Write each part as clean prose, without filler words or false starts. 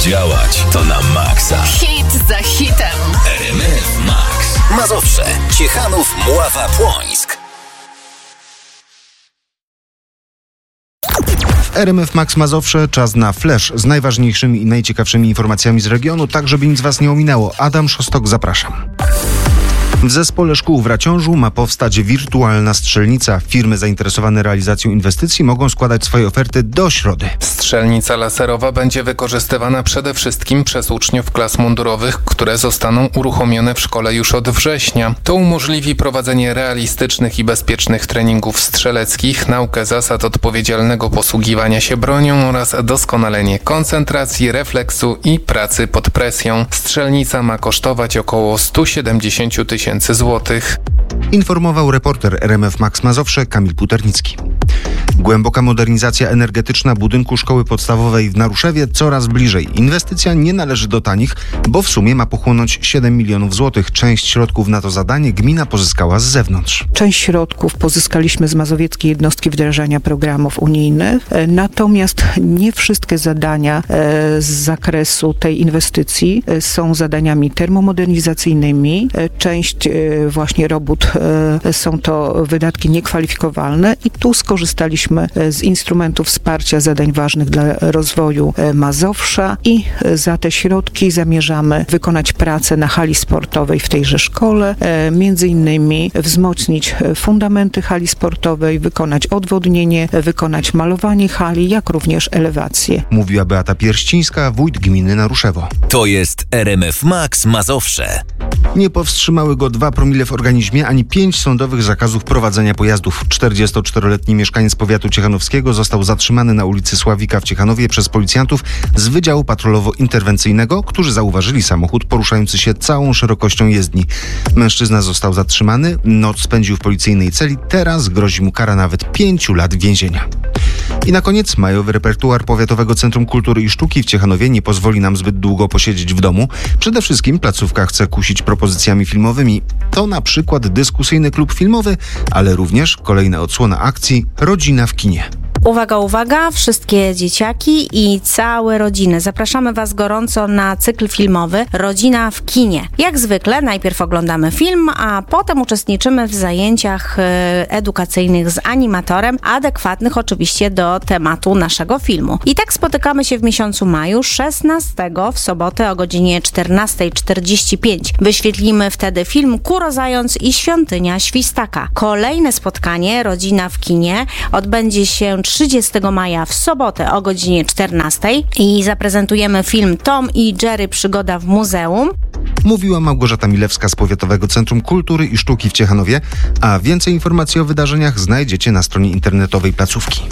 Działać to na maksa. Hit za hitem. RMF Max. Mazowsze, Ciechanów, Mława, Płońsk. RMF Max Mazowsze, czas na flash z najważniejszymi i najciekawszymi informacjami z regionu, tak żeby nic was nie ominęło. Adam Szostok, zapraszam. W zespole szkół w Raciążu ma powstać wirtualna strzelnica. Firmy zainteresowane realizacją inwestycji mogą składać swoje oferty do środy. Strzelnica laserowa będzie wykorzystywana przede wszystkim przez uczniów klas mundurowych, które zostaną uruchomione w szkole już od września. To umożliwi prowadzenie realistycznych i bezpiecznych treningów strzeleckich, naukę zasad odpowiedzialnego posługiwania się bronią oraz doskonalenie koncentracji, refleksu i pracy pod presją. Strzelnica ma kosztować około 170 000 złotych. Informował reporter RMF Max Mazowsze Kamil Puternicki. Głęboka modernizacja energetyczna budynku szkoły podstawowej w Naruszewie coraz bliżej. Inwestycja nie należy do tanich, bo w sumie ma pochłonąć 7 milionów złotych. Część środków na to zadanie gmina pozyskała z zewnątrz. Część środków pozyskaliśmy z Mazowieckiej Jednostki Wdrażania Programów Unijnych, natomiast nie wszystkie zadania z zakresu tej inwestycji są zadaniami termomodernizacyjnymi. Część właśnie robót są to wydatki niekwalifikowalne i tu skorzystaliśmy z instrumentów wsparcia zadań ważnych dla rozwoju Mazowsza i za te środki zamierzamy wykonać pracę na hali sportowej w tejże szkole, między innymi wzmocnić fundamenty hali sportowej, wykonać odwodnienie, wykonać malowanie hali, jak również elewację. Mówiła Beata Pierścińska, wójt gminy Naruszewo. To jest RMF Max Mazowsze. Nie powstrzymały go 2 promile w organizmie, ani 5 sądowych zakazów prowadzenia pojazdów. 44-letni mieszkaniec powiatu ciechanowskiego został zatrzymany na ulicy Sławika w Ciechanowie przez policjantów z Wydziału Patrolowo-Interwencyjnego, którzy zauważyli samochód poruszający się całą szerokością jezdni. Mężczyzna został zatrzymany, noc spędził w policyjnej celi, teraz grozi mu kara nawet 5 lat więzienia. I na koniec majowy repertuar Powiatowego Centrum Kultury i Sztuki w Ciechanowie nie pozwoli nam zbyt długo posiedzieć w domu. Przede wszystkim placówka chce kusić propozycjami filmowymi. To na przykład dyskusyjny klub filmowy, ale również kolejna odsłona akcji Rodzina w kinie. Uwaga, uwaga, wszystkie dzieciaki i całe rodziny. Zapraszamy Was gorąco na cykl filmowy Rodzina w kinie. Jak zwykle najpierw oglądamy film, a potem uczestniczymy w zajęciach edukacyjnych z animatorem, adekwatnych oczywiście do tematu naszego filmu. I tak spotykamy się w miesiącu maju, 16 w sobotę o godzinie 14:45. Wyświetlimy wtedy film Kuro Zając i Świątynia Świstaka. Kolejne spotkanie Rodzina w kinie odbędzie się 30 maja w sobotę o godzinie 14 i zaprezentujemy film Tom i Jerry Przygoda w muzeum. Mówiła Małgorzata Milewska z Powiatowego Centrum Kultury i Sztuki w Ciechanowie, a więcej informacji o wydarzeniach znajdziecie na stronie internetowej placówki.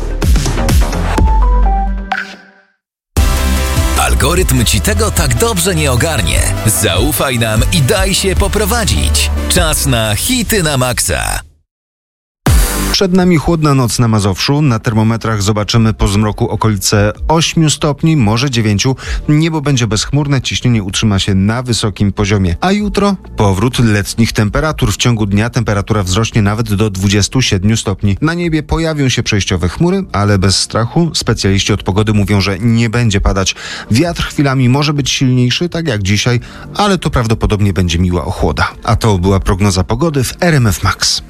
Algorytm ci tego tak dobrze nie ogarnie. Zaufaj nam i daj się poprowadzić. Czas na hity na maksa. Przed nami chłodna noc na Mazowszu. Na termometrach zobaczymy po zmroku okolice 8 stopni, może 9. Niebo będzie bezchmurne, ciśnienie utrzyma się na wysokim poziomie. A jutro powrót letnich temperatur. W ciągu dnia temperatura wzrośnie nawet do 27 stopni. Na niebie pojawią się przejściowe chmury, ale bez strachu. Specjaliści od pogody mówią, że nie będzie padać. Wiatr chwilami może być silniejszy, tak jak dzisiaj, ale to prawdopodobnie będzie miła ochłoda. A to była prognoza pogody w RMF Max.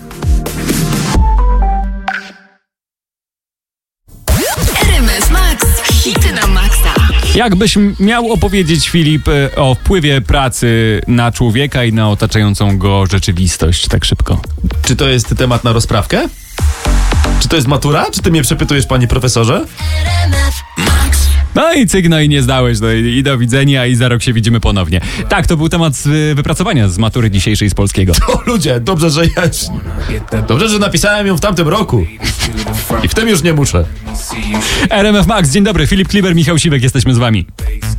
RMF Max. Hity na maksa. Jakbyś miał opowiedzieć, Filip, o wpływie pracy na człowieka i na otaczającą go rzeczywistość tak szybko? Czy to jest temat na rozprawkę? Czy to jest matura? Czy ty mnie przepytujesz, panie profesorze? No i cyk, no i nie zdałeś, no i do widzenia i za rok się widzimy ponownie. Tak, to był temat wypracowania z matury dzisiejszej z polskiego. O ludzie, dobrze, że napisałem ją w tamtym roku. I w tym już nie muszę. RMF Max, dzień dobry, Filip Kliber, Michał Siwek, jesteśmy z wami.